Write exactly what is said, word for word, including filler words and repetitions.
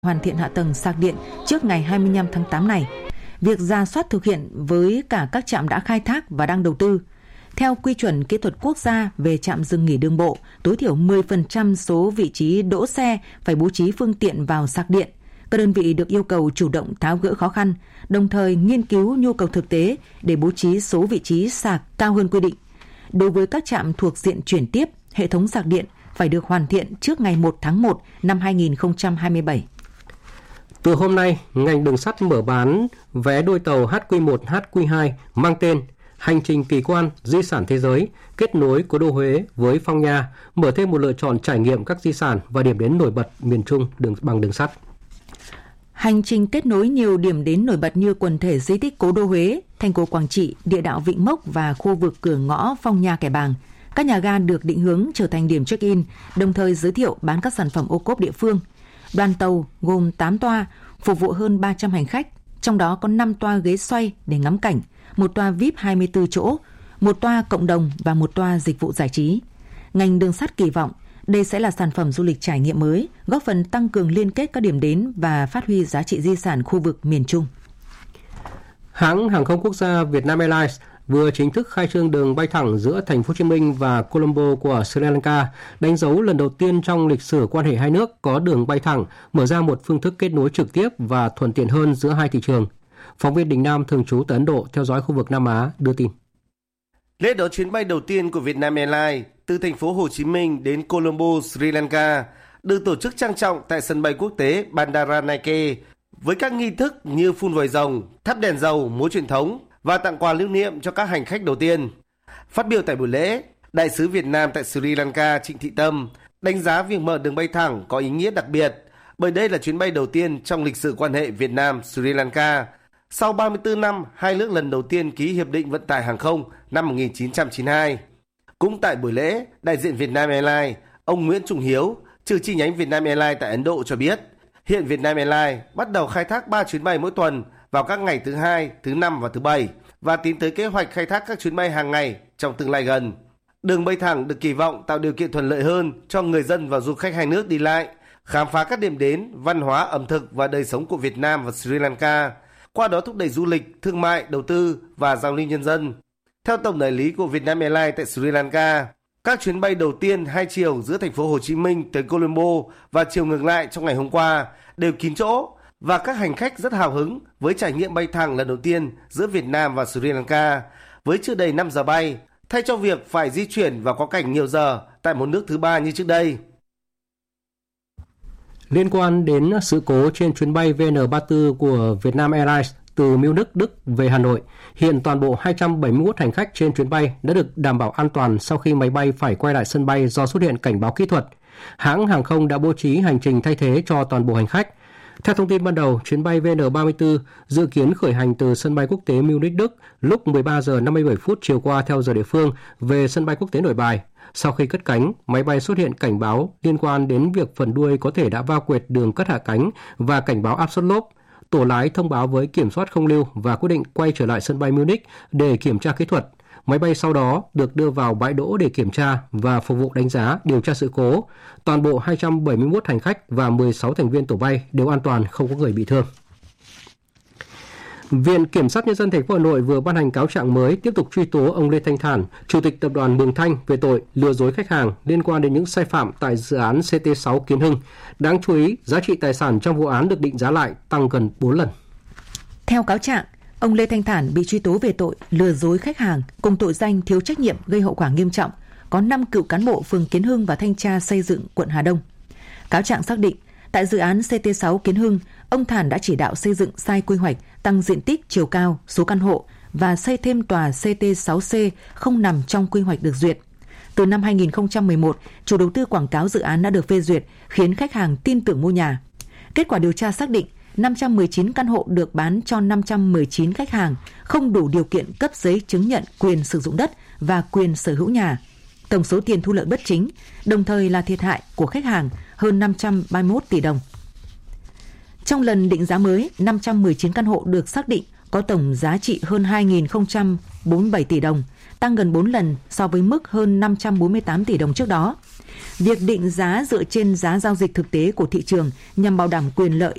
hoàn thiện hạ tầng sạc điện trước ngày hai mươi lăm tháng tám này. Việc rà soát thực hiện với cả các trạm đã khai thác và đang đầu tư. Theo quy chuẩn kỹ thuật quốc gia về trạm dừng nghỉ đường bộ, tối thiểu mười phần trăm số vị trí đỗ xe phải bố trí phương tiện vào sạc điện. Các đơn vị được yêu cầu chủ động tháo gỡ khó khăn, đồng thời nghiên cứu nhu cầu thực tế để bố trí số vị trí sạc cao hơn quy định. Đối với các trạm thuộc diện chuyển tiếp, hệ thống sạc điện phải được hoàn thiện trước ngày một tháng một năm hai nghìn không trăm hai mươi bảy. Từ hôm nay, ngành đường sắt mở bán vé đôi tàu H Q một, H Q hai mang tên Hành trình kỳ quan di sản thế giới, kết nối cố đô Huế với Phong Nha, mở thêm một lựa chọn trải nghiệm các di sản và điểm đến nổi bật miền Trung đường bằng đường sắt. Hành trình kết nối nhiều điểm đến nổi bật như quần thể di tích cố đô Huế, thành cổ Quảng Trị, địa đạo Vịnh Mốc và khu vực cửa ngõ Phong Nha Kẻ Bàng. Các nhà ga được định hướng trở thành điểm check-in, đồng thời giới thiệu bán các sản phẩm ô cốp địa phương. Đoàn tàu gồm tám toa, phục vụ hơn ba trăm hành khách, trong đó có năm toa ghế xoay để ngắm cảnh, một toa vi ai pi hai mươi tư chỗ, một toa cộng đồng và một toa dịch vụ giải trí. Ngành đường sắt kỳ vọng đây sẽ là sản phẩm du lịch trải nghiệm mới, góp phần tăng cường liên kết các điểm đến và phát huy giá trị di sản khu vực miền Trung. Hãng hàng không quốc gia Vietnam Airlines vừa chính thức khai trương đường bay thẳng giữa thành phố Hồ Chí Minh và Colombo của Sri Lanka, đánh dấu lần đầu tiên trong lịch sử quan hệ hai nước có đường bay thẳng, mở ra một phương thức kết nối trực tiếp và thuận tiện hơn giữa hai thị trường. Phóng viên Đình Nam thường trú tại Ấn Độ theo dõi khu vực Nam Á đưa tin. Lễ đón chuyến bay đầu tiên của Vietnam Airlines từ thành phố Hồ Chí Minh đến Colombo, Sri Lanka được tổ chức trang trọng tại sân bay quốc tế Bandaranaike với các nghi thức như phun vòi rồng, thắp đèn dầu, múa truyền thống và tặng quà lưu niệm cho các hành khách đầu tiên. Phát biểu tại buổi lễ, Đại sứ Việt Nam tại Sri Lanka Trịnh Thị Tâm đánh giá việc mở đường bay thẳng có ý nghĩa đặc biệt bởi đây là chuyến bay đầu tiên trong lịch sử quan hệ Việt Nam-Sri Lanka sau ba mươi tư năm hai nước lần đầu tiên ký Hiệp định Vận tải Hàng không năm một nghìn chín trăm chín mươi hai. Cũng tại buổi lễ, đại diện Vietnam Airlines, ông Nguyễn Trung Hiếu, trưởng chi nhánh Vietnam Airlines tại Ấn Độ cho biết, hiện Vietnam Airlines bắt đầu khai thác ba chuyến bay mỗi tuần vào các ngày thứ hai, thứ năm và thứ bảy và tiến tới kế hoạch khai thác các chuyến bay hàng ngày trong tương lai gần. Đường bay thẳng được kỳ vọng tạo điều kiện thuận lợi hơn cho người dân và du khách hai nước đi lại, khám phá các điểm đến, văn hóa, ẩm thực và đời sống của Việt Nam và Sri Lanka, qua đó thúc đẩy du lịch, thương mại, đầu tư và giao lưu nhân dân. Theo tổng đại lý của Vietnam Airlines tại Sri Lanka, các chuyến bay đầu tiên hai chiều giữa thành phố Hồ Chí Minh tới Colombo và chiều ngược lại trong ngày hôm qua đều kín chỗ và các hành khách rất hào hứng với trải nghiệm bay thẳng lần đầu tiên giữa Việt Nam và Sri Lanka với chưa đầy năm giờ bay, thay cho việc phải di chuyển và quá cảnh nhiều giờ tại một nước thứ ba như trước đây. Liên quan đến sự cố trên chuyến bay V N ba mươi tư của Vietnam Airlines từ Munich, Đức về Hà Nội, hiện toàn bộ hai trăm bảy mươi mốt hành khách trên chuyến bay đã được đảm bảo an toàn sau khi máy bay phải quay lại sân bay do xuất hiện cảnh báo kỹ thuật. Hãng hàng không đã bố trí hành trình thay thế cho toàn bộ hành khách. Theo thông tin ban đầu, chuyến bay V N ba mươi tư dự kiến khởi hành từ sân bay quốc tế Munich, Đức lúc mười ba giờ năm mươi bảy phút chiều qua theo giờ địa phương về sân bay quốc tế Nội Bài. Sau khi cất cánh, máy bay xuất hiện cảnh báo liên quan đến việc phần đuôi có thể đã va quẹt đường cất hạ cánh và cảnh báo áp suất lốp. Tổ lái thông báo với kiểm soát không lưu và quyết định quay trở lại sân bay Munich để kiểm tra kỹ thuật. Máy bay sau đó được đưa vào bãi đỗ để kiểm tra và phục vụ đánh giá, điều tra sự cố. Toàn bộ hai trăm bảy mươi mốt hành khách và mười sáu thành viên tổ bay đều an toàn, không có người bị thương. Viện Kiểm sát Nhân dân thành phố Hà Nội vừa ban hành cáo trạng mới tiếp tục truy tố ông Lê Thanh Thản, Chủ tịch Tập đoàn Mường Thanh về tội lừa dối khách hàng liên quan đến những sai phạm tại dự án C T sáu Kiến Hưng. Đáng chú ý, giá trị tài sản trong vụ án được định giá lại tăng gần bốn lần. Theo cáo trạng, ông Lê Thanh Thản bị truy tố về tội lừa dối khách hàng cùng tội danh thiếu trách nhiệm gây hậu quả nghiêm trọng, có năm cựu cán bộ phường Kiến Hưng và thanh tra xây dựng quận Hà Đông. Cáo trạng xác định, tại dự án C T sáu Kiến Hưng, ông Thản đã chỉ đạo xây dựng sai quy hoạch, tăng diện tích, chiều cao, số căn hộ và xây thêm tòa C T sáu C không nằm trong quy hoạch được duyệt. Từ năm hai nghìn không trăm mười một, chủ đầu tư quảng cáo dự án đã được phê duyệt, khiến khách hàng tin tưởng mua nhà. Kết quả điều tra xác định, năm trăm mười chín căn hộ được bán cho năm trăm mười chín khách hàng không đủ điều kiện cấp giấy chứng nhận quyền sử dụng đất và quyền sở hữu nhà. Tổng số tiền thu lợi bất chính, đồng thời là thiệt hại của khách hàng hơn năm trăm ba mươi mốt tỷ đồng. Trong lần định giá mới, năm trăm mười chín căn hộ được xác định có tổng giá trị hơn hai nghìn không trăm bốn mươi bảy tỷ đồng, tăng gần bốn lần so với mức hơn năm trăm bốn mươi tám tỷ đồng trước đó. Việc định giá dựa trên giá giao dịch thực tế của thị trường nhằm bảo đảm quyền lợi